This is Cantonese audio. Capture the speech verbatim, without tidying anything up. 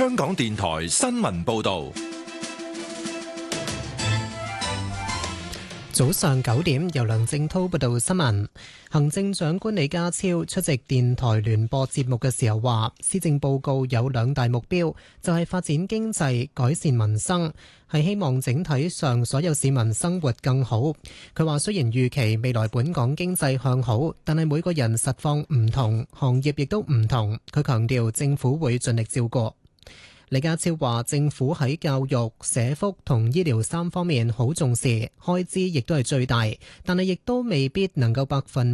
香港電台新聞報道。 早上九點，由梁正濤報道新聞。行政長官李家超出席電台聯播節目嘅時候話，施政報告有兩大目標，就係發展經濟、改善民生，係希望整體上所有市民生活更好。佢話雖然預期未來本港經濟向好，但係每個人實況唔同，行業亦都唔同。佢強調政府會盡力照顧。李家超話政府喺教育、社福同醫療三方面好重視，開支亦都係最大，但係亦都未必能夠百分